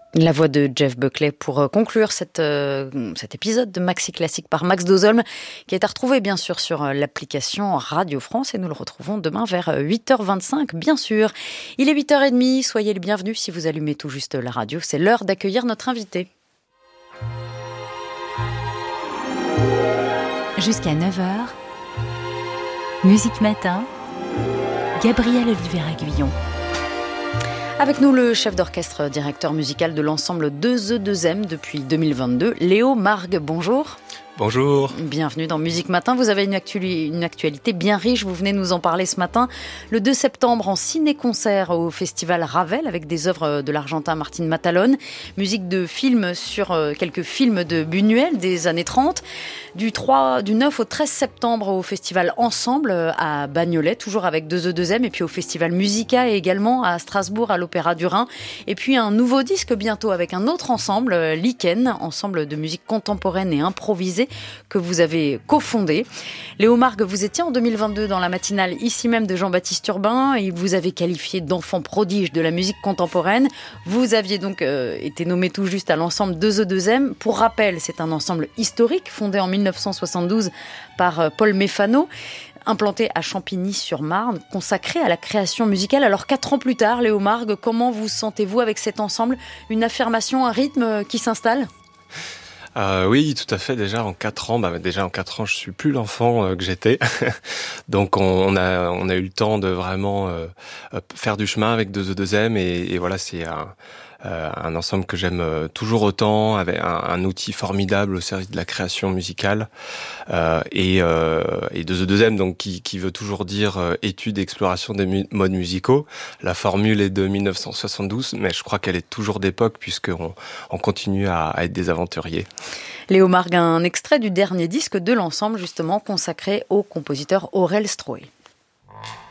La voix de Jeff Buckley pour conclure cet épisode de Maxi Classique par Max Dozholm, qui est à retrouver bien sûr sur l'application Radio France, et nous le retrouvons demain vers 8h25 bien sûr. Il est 8h30, soyez les bienvenus si vous allumez tout juste la radio, c'est l'heure d'accueillir notre invité. Jusqu'à 9h, Musique Matin, Gabriel Oliveira-Guyon. Avec nous, le chef d'orchestre, directeur musical de l'ensemble 2E2M depuis 2022, Léo Margues. Bonjour. Bonjour. Bienvenue dans Musique Matin. Vous avez une actualité bien riche, vous venez nous en parler ce matin. Le 2 septembre, en ciné-concert au Festival Ravel, avec des œuvres de l'Argentin Martín Matalón. Musique de film sur quelques films de Buñuel des années 30. Du 9 au 13 septembre au Festival Ensemble à Bagnolet, toujours avec 2E2M. Et puis au Festival Musica également à Strasbourg, à l'Opéra du Rhin. Et puis un nouveau disque bientôt avec un autre ensemble, Lichen, ensemble de musique contemporaine et improvisée, que vous avez cofondé. Léo Margues, vous étiez en 2022 dans la matinale ici même de Jean-Baptiste Urbain et vous avez qualifié d'enfant prodige de la musique contemporaine. Vous aviez donc été nommé tout juste à l'ensemble 2E2M. Pour rappel, c'est un ensemble historique fondé en 1972 par Paul Méfano, implanté à Champigny-sur-Marne, consacré à la création musicale. Alors 4 ans plus tard, Léo Margues, comment vous sentez-vous avec cet ensemble? Une affirmation, un rythme qui s'installe? Oui, tout à fait. Déjà en 4 ans, je suis plus l'enfant que j'étais. Donc on a eu le temps de vraiment faire du chemin avec 2E2M et voilà, c'est un ensemble que j'aime toujours autant, avec un outil formidable au service de la création musicale et 2E2M donc qui veut toujours dire étude et exploration des modes musicaux. La formule est de 1972, mais je crois qu'elle est toujours d'époque puisqu'on continue à être des aventuriers. Léo Margues, un extrait du dernier disque de l'ensemble justement consacré au compositeur Aurel Stroé.